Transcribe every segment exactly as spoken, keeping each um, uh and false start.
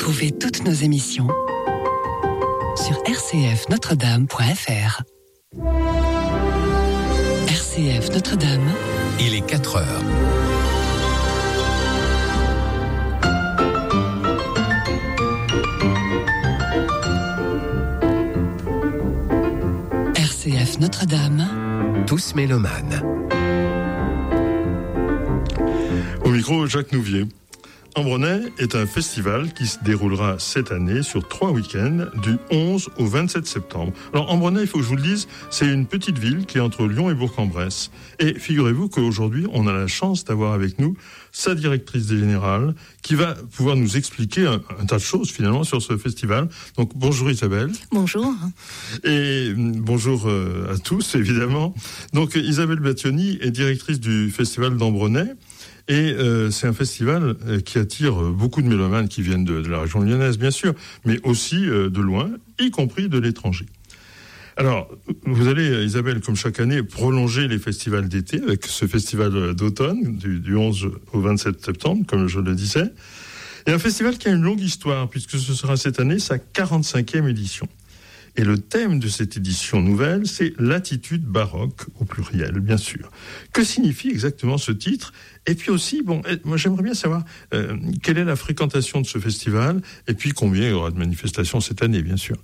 Retrouvez toutes nos émissions sur r c f notre dame point f r. R C F Notre-Dame. Il est quatre heures. R C F Notre-Dame. Tous mélomanes. Au micro, Jacques Nouvier. Ambronay est un festival qui se déroulera cette année sur trois week-ends, du onze au vingt-sept septembre. Alors, Ambronay, il faut que je vous le dise, c'est une petite ville qui est entre Lyon et Bourg-en-Bresse. Et figurez-vous qu'aujourd'hui, on a la chance d'avoir avec nous sa directrice générale qui va pouvoir nous expliquer un, un tas de choses, finalement, sur ce festival. Donc, bonjour Isabelle. Bonjour. Et bonjour à tous, évidemment. Donc, Isabelle Battioni est directrice du festival d'Ambronay. Et euh, c'est un festival euh, qui attire beaucoup de mélomanes qui viennent de, de la région lyonnaise, bien sûr, mais aussi euh, de loin, y compris de l'étranger. Alors, vous allez, Isabelle, comme chaque année, prolonger les festivals d'été avec ce festival d'automne, du, du onze au vingt-sept septembre, comme je le disais. Et un festival qui a une longue histoire, puisque ce sera cette année sa quarante-cinquième édition. Et le thème de cette édition nouvelle, c'est l'attitude baroque, au pluriel, bien sûr. Que signifie exactement ce titre ? Et puis aussi, bon, moi j'aimerais bien savoir euh, quelle est la fréquentation de ce festival, et puis combien il y aura de manifestations cette année, bien sûr.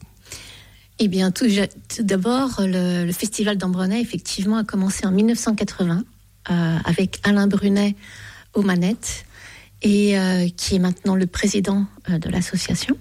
Eh bien, tout, tout d'abord, le, le festival d'Ambronay, effectivement, a commencé en dix-neuf cent quatre-vingts, euh, avec Alain Brunet aux manettes, et euh, qui est maintenant le président euh, de l'association.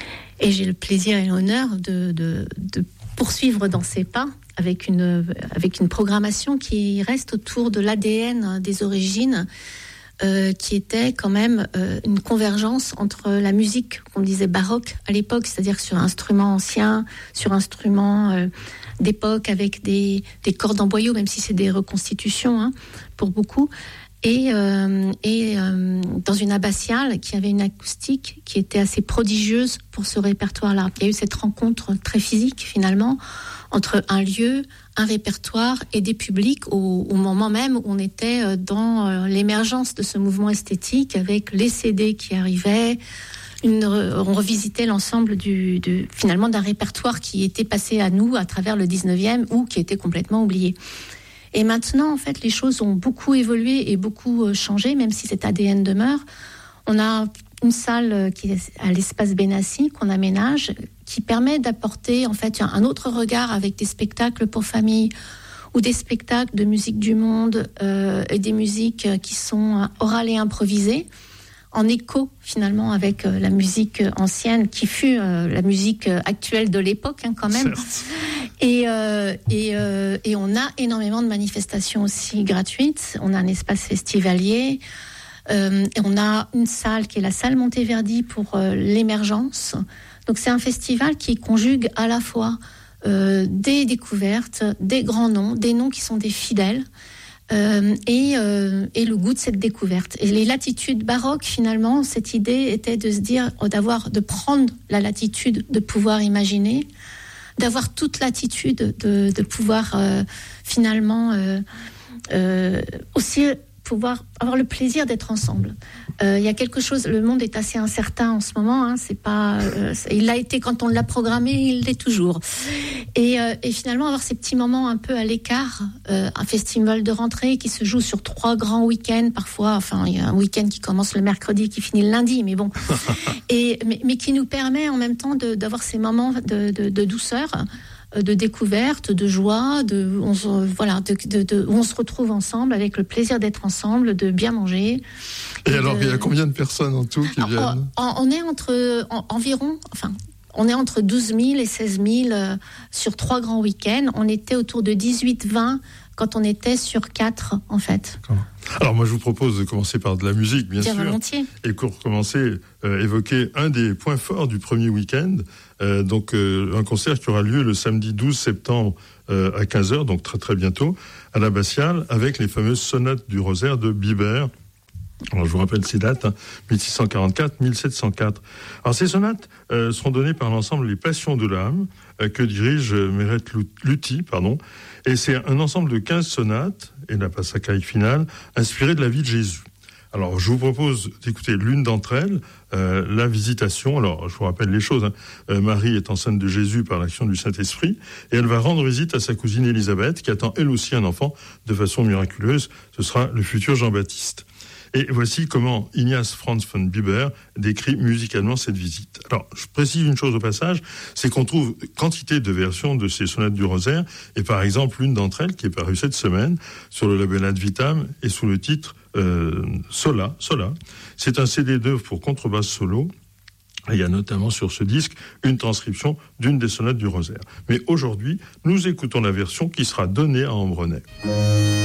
Et j'ai le plaisir et l'honneur de, de, de poursuivre dans ses pas avec une, avec une programmation qui reste autour de l'A D N des origines, euh, qui était quand même euh, une convergence entre la musique, qu'on disait baroque à l'époque, c'est-à-dire sur instruments anciens, sur instruments euh, d'époque avec des, des cordes en boyau, même si c'est des reconstitutions hein, pour beaucoup. Et, euh, et euh, dans une abbatiale qui avait une acoustique qui était assez prodigieuse pour ce répertoire-là. Il y a eu cette rencontre très physique finalement entre un lieu, un répertoire et des publics au, au moment même où on était dans l'émergence de ce mouvement esthétique avec les C D qui arrivaient. Une, on revisitait l'ensemble du, du, finalement d'un répertoire qui était passé à nous à travers le dix-neuvième ou qui était complètement oublié. Et maintenant, en fait, les choses ont beaucoup évolué et beaucoup changé, même si cet A D N demeure. On a une salle qui est à l'espace Benassi qu'on aménage, qui permet d'apporter en fait un autre regard avec des spectacles pour famille ou des spectacles de musique du monde euh, et des musiques qui sont orales et improvisées, en écho finalement avec euh, la musique ancienne qui fut euh, la musique actuelle de l'époque hein, quand même. Certes. Et, euh, et, euh, et on a énormément de manifestations aussi gratuites. On a un espace festivalier. Euh, et on a une salle qui est la salle Monteverdi pour euh, l'émergence. Donc c'est un festival qui conjugue à la fois euh, des découvertes, des grands noms, des noms qui sont des fidèles. Euh, et, euh, et le goût de cette découverte. Et les latitudes baroques, finalement, cette idée était de se dire, d'avoir, de prendre la latitude de pouvoir imaginer, d'avoir toute latitude de, de pouvoir euh, finalement euh, euh, aussi pouvoir avoir le plaisir d'être ensemble. Il euh, y a quelque chose, le monde est assez incertain en ce moment, hein, c'est pas, euh, c'est, il l'a été quand on l'a programmé, il l'est toujours. Et, euh, et finalement avoir ces petits moments un peu à l'écart, euh, un festival de rentrée qui se joue sur trois grands week-ends parfois, enfin il y a un week-end qui commence le mercredi, qui finit le lundi, mais bon, et, mais, mais qui nous permet en même temps de, d'avoir ces moments de, de, de douceur, de découverte, de joie, de, on se, voilà, de, de, de, où on se retrouve ensemble avec le plaisir d'être ensemble, de bien manger. Et, et alors, de... il y a combien de personnes en tout qui alors, viennent ? on, on est entre en, environ, enfin, on est entre douze mille et seize mille euh, sur trois grands week-ends. On était autour de dix-huit vingt quand on était sur quatre, en fait. D'accord. Alors moi, je vous propose de commencer par de la musique, bien, bien sûr. Volontiers. Et pour commencer, euh, évoquer un des points forts du premier week-end. Euh, donc, euh, un concert qui aura lieu le samedi douze septembre euh, à quinze heures, donc très très bientôt, à l'Abbatiale, avec les fameuses sonates du Rosaire de Biber. Alors, je vous rappelle ces dates, hein, mille six cent quarante-quatre, mille sept cent quatre. Alors, ces sonates euh, seront données par l'ensemble Les Passions de l'âme, euh, que dirige euh, Meret Luthi, pardon. Et c'est un ensemble de quinze sonates, et la passacaille finale, inspirée de la vie de Jésus. Alors, je vous propose d'écouter l'une d'entre elles, euh, la Visitation. Alors, je vous rappelle les choses. Hein. Euh, Marie est enceinte de Jésus par l'action du Saint-Esprit, et elle va rendre visite à sa cousine Élisabeth, qui attend elle aussi un enfant de façon miraculeuse. Ce sera le futur Jean-Baptiste. Et voici comment Ignaz Franz von Bieber décrit musicalement cette visite. Alors, je précise une chose au passage, c'est qu'on trouve quantité de versions de ces sonates du Rosaire, et par exemple, l'une d'entre elles qui est parue cette semaine sur le label Ad Vitam et sous le titre euh, Sola, Sola. C'est un C D d'œuvres pour contrebasse solo. Et il y a notamment sur ce disque une transcription d'une des sonates du Rosaire. Mais aujourd'hui, nous écoutons la version qui sera donnée à Ambronay.